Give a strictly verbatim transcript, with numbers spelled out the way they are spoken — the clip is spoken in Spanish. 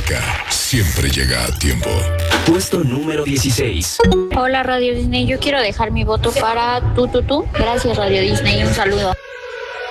Marca siempre llega a tiempo. Puesto número dieciséis. Hola Radio Disney, yo quiero dejar mi voto para tú, tú, tú. Gracias Radio Disney, un saludo.